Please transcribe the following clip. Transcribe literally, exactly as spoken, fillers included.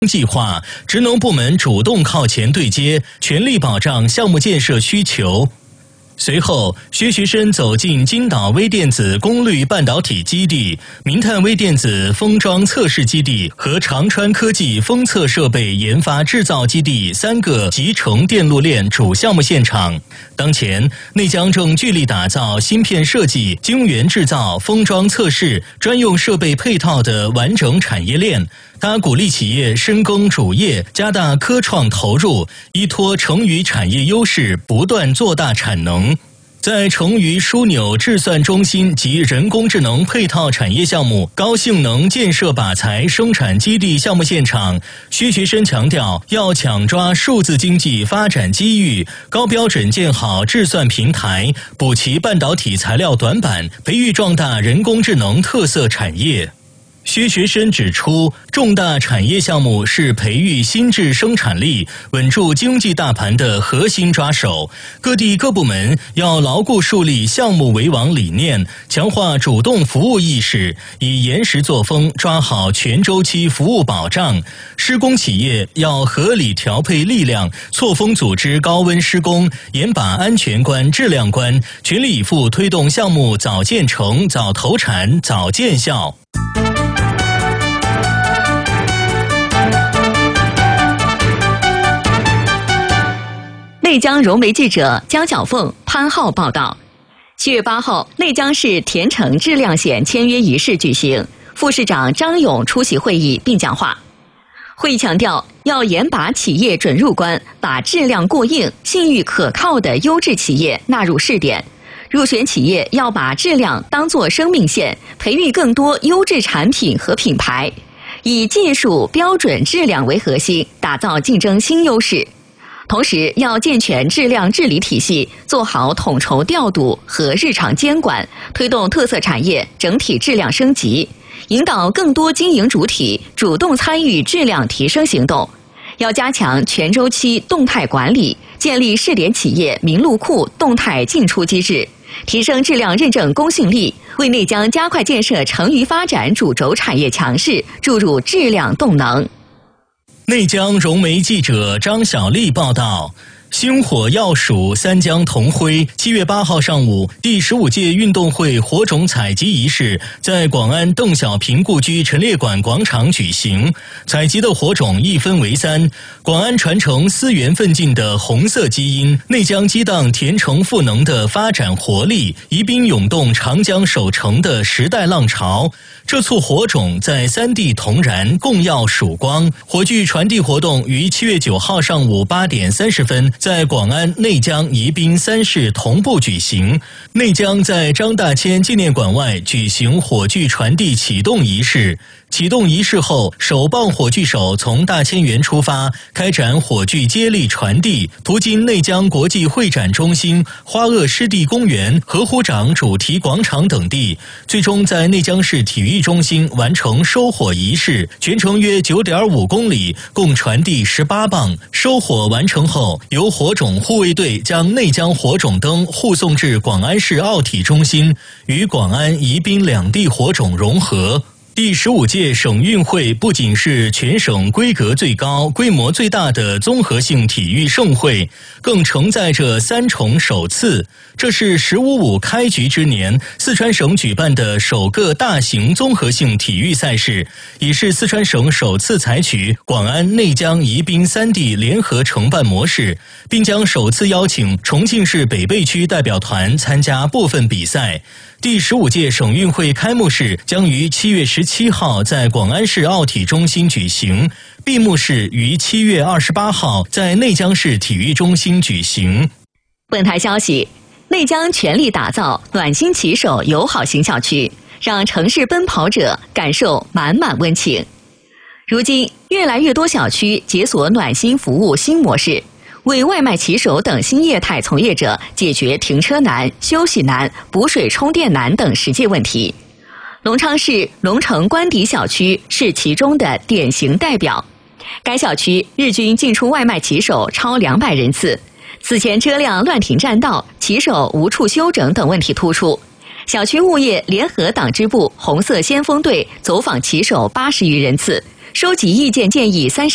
计划，职能部门主动靠前对接，全力保障项目建设需求。随后，薛学深走进金岛微电子功率半导体基地、明碳微电子封装测试基地和长川科技封测设备研发制造基地三个集成电路链主项目现场。当前，内江正聚力打造芯片设计、晶圆制造、封装测试、专用设备配套的完整产业链。他鼓励企业深耕主业，加大科创投入，依托成渝产业优势，不断做大产能。在成渝枢纽制算中心及人工智能配套产业项目高性能建设靶材生产基地项目现场，薛学深强调，要抢抓数字经济发展机遇，高标准建好制算平台，补齐半导体材料短板，培育壮大人工智能特色产业。薛学深指出，重大产业项目是培育新质生产力、稳住经济大盘的核心抓手。各地各部门要牢固树立项目为王理念，强化主动服务意识，以严实作风抓好全周期服务保障。施工企业要合理调配力量，错峰组织高温施工，严把安全关、质量关，全力以赴推动项目早建成、早投产、早见效。 内江融媒记者江小凤、潘浩报道。七月八号，内江市田城质量险签约仪式举行，副市长张勇出席会议并讲话。会议强调，要严把企业准入关，把质量过硬、信誉可靠的优质企业纳入试点。入选企业要把质量当作生命线，培育更多优质产品和品牌，以技术标准质量为核心，打造竞争新优势。同时，要健全质量治理体系，做好统筹调度和日常监管，推动特色产业整体质量升级，引导更多经营主体主动参与质量提升行动。要加强全周期动态管理，建立试点企业名录库动态进出机制，提升质量认证公信力，为内江加快建设成渝发展主轴产业强势注入质量动能。 内江融媒记者张小丽报道。星火耀曙，三江同辉。七月八号上午，第十五届运动会火种采集仪式在广安邓小平故居陈列馆广场举行。采集的火种一分为三，广安传承思源奋进的红色基因，内江激荡田城赋能的发展活力，宜宾涌动长江守城的时代浪潮。这簇火种在三地同燃，共耀曙光。火炬传递活动于七月九号上午八点三十分。在广安、内江、宜宾三市同步举行。内江在张大千纪念馆外举行火炬传递启动仪式。启动仪式后，首棒火炬手从大千园出发，开展火炬接力传递，途经内江国际会展中心、花萼湿地公园、河湖长主题广场等地，最终在内江市体育中心完成收火仪式。全程约 九点五公里，共传递十八棒。收火完成后，由火种护卫队将内江火种灯护送至广安市奥体中心，与广安、宜宾两地火种融合。第十五届省运会不仅是全省规格最高、规模最大的综合性体育盛会，更承载着三重首次。这是“十五五”开局之年，四川省举办的首个大型综合性体育赛事，也是四川省首次采取广安、内江、宜宾三地联合承办模式，并将首次邀请重庆市北碚区代表团参加部分比赛。第十五届省运会开幕式将于七月十七号在广安市奥体中心举行，闭幕式于七月二十八号在内江市体育中心举行。 本台消息，内江全力打造暖心骑手友好型小区，让城市奔跑者感受满满温情。如今，越来越多小区解锁暖心服务新模式，为外卖骑手等新业态从业者解决停车难、休息难、补水充电难等实际问题。隆昌市龙城官邸小区是其中的典型代表。该小区日均进出外卖骑手超两百人次，此前车辆乱停占道、骑手无处休整等问题突出。小区物业联合党支部红色先锋队走访骑手八十余人次，收集意见建议三十